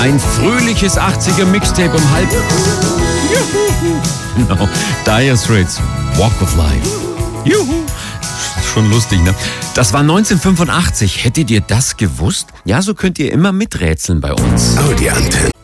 Ein fröhliches 80er-Mixtape um halb. Genau. Dire Straits, Walk of Life. Juhu. Schon lustig, ne? Das war 1985. Hättet ihr das gewusst? Ja, so könnt ihr immer miträtseln bei uns. Audi Antenne.